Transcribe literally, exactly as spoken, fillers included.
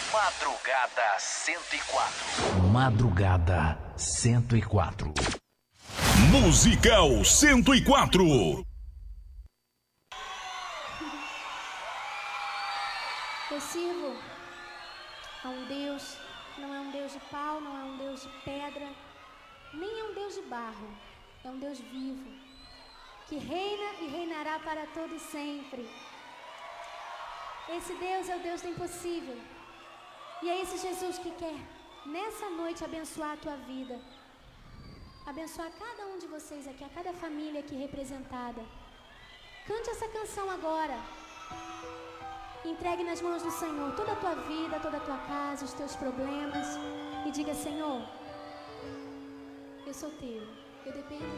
Madrugada cento e quatro. Madrugada cento e quatro. Musical cento e quatro. Eu sirvo a um Deus que não é um Deus de pau, não é um Deus de pedra, nem é um Deus de barro. É um Deus vivo, que reina e reinará para todo sempre. Esse Deus é o Deus do impossível. E é esse Jesus que quer, nessa noite, abençoar a tua vida. Abençoar cada um de vocês aqui, a cada família aqui representada. Cante essa canção agora. Entregue nas mãos do Senhor toda a tua vida, toda a tua casa, os teus problemas. E diga: Senhor, eu sou teu, eu dependo